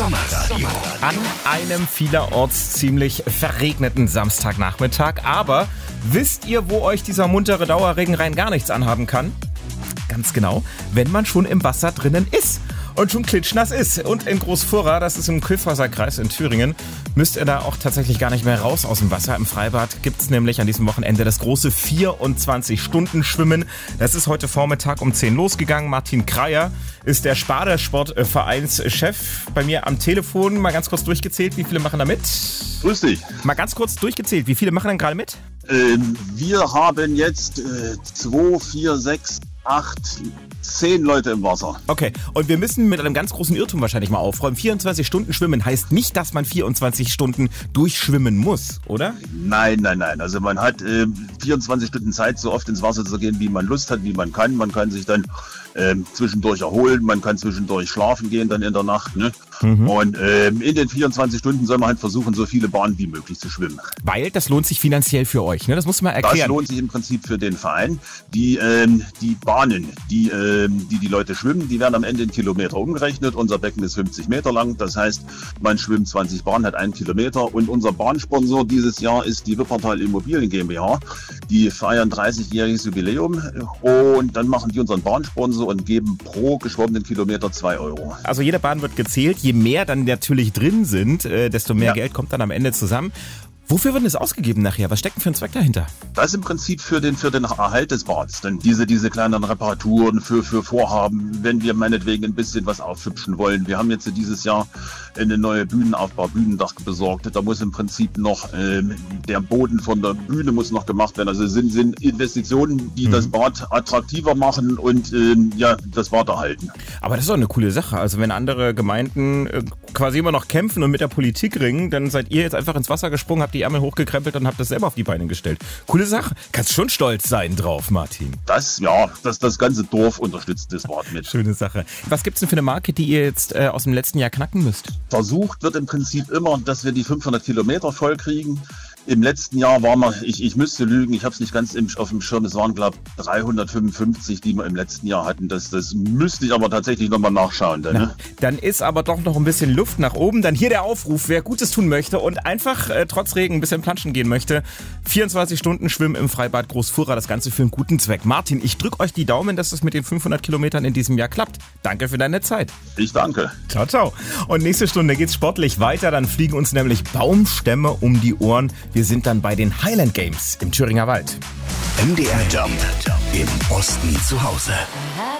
Sommerradio. An einem vielerorts ziemlich verregneten Samstagnachmittag. Aber wisst ihr, wo euch dieser muntere Dauerregen rein gar nichts anhaben kann? Ganz genau, wenn man schon im Wasser drinnen ist und schon klitschnass ist. Und in Großfurra, das ist im Kyffhäuser-Kreis in Thüringen, müsst ihr da auch tatsächlich gar nicht mehr raus aus dem Wasser. Im Freibad gibt es nämlich an diesem Wochenende das große 24-Stunden-Schwimmen. Das ist heute Vormittag um 10 losgegangen. Martin Kreier ist der Sparda-Sportvereinschef bei mir am Telefon. Mal ganz kurz durchgezählt, wie viele machen da mit? Grüß dich. Mal ganz kurz durchgezählt, wie viele machen denn gerade mit? Wir haben jetzt 2, 4, 6, 8, 10 Leute im Wasser. Okay, und wir müssen mit einem ganz großen Irrtum wahrscheinlich mal aufräumen. 24 Stunden schwimmen heißt nicht, dass man 24 Stunden durchschwimmen muss, oder? Nein. Also man hat 24 Stunden Zeit, so oft ins Wasser zu gehen, wie man Lust hat, wie man kann. Man kann sich dann zwischendurch erholen, man kann zwischendurch schlafen gehen dann in der Nacht. Ne? Und in den 24 Stunden soll man halt versuchen, so viele Bahnen wie möglich zu schwimmen. Weil das lohnt sich finanziell für euch, ne? Das muss man erklären. Das lohnt sich im Prinzip für den Verein. Die Bahnen, die Leute schwimmen, die werden am Ende in Kilometer umgerechnet. Unser Becken ist 50 Meter lang. Das heißt, man schwimmt 20 Bahnen, hat 1 Kilometer. Und unser Bahnsponsor dieses Jahr ist die Wippertal Immobilien GmbH. Die feiern 30-jähriges Jubiläum. Und dann machen die unseren Bahnsponsor und geben pro geschwommenen Kilometer 2 Euro. Also jede Bahn wird gezählt. Je mehr dann natürlich drin sind, desto mehr Geld kommt dann am Ende zusammen. Wofür wird es ausgegeben nachher? Was steckt denn für ein Zweck dahinter? Das ist im Prinzip für den Erhalt des Bads. Denn diese kleinen Reparaturen für Vorhaben, wenn wir meinetwegen ein bisschen was aufhübschen wollen. Wir haben jetzt dieses Jahr eine neue Bühnendach besorgt. Da muss im Prinzip noch der Boden von der Bühne muss noch gemacht werden. Also sind Investitionen, die das Bad attraktiver machen und das Bad erhalten. Aber das ist doch eine coole Sache. Also wenn andere Gemeinden quasi immer noch kämpfen und mit der Politik ringen, dann seid ihr jetzt einfach ins Wasser gesprungen, habt die Ärmel hochgekrempelt und habt das selber auf die Beine gestellt. Coole Sache. Kannst schon stolz sein drauf, Martin. Das ganze Dorf unterstützt das Bad mit. Schöne Sache. Was gibt's denn für eine Marke, die ihr jetzt aus dem letzten Jahr knacken müsst? Versucht wird im Prinzip immer, dass wir die 500 Kilometer voll kriegen. Im letzten Jahr waren wir, ich müsste lügen, ich habe es nicht ganz auf dem Schirm, es waren glaube ich 355, die wir im letzten Jahr hatten. Das müsste ich aber tatsächlich nochmal nachschauen. Dann ist aber doch noch ein bisschen Luft nach oben. Dann hier der Aufruf, wer Gutes tun möchte und einfach trotz Regen ein bisschen planschen gehen möchte. 24 Stunden Schwimmen im Freibad Großfurra, das Ganze für einen guten Zweck. Martin, ich drücke euch die Daumen, dass es mit den 500 Kilometern in diesem Jahr klappt. Danke für deine Zeit. Ich danke. Ciao, ciao. Und nächste Stunde geht's sportlich weiter. Dann fliegen uns nämlich Baumstämme um die Ohren. Wir sind dann bei den Highland Games im Thüringer Wald. MDR Jump im Osten zu Hause.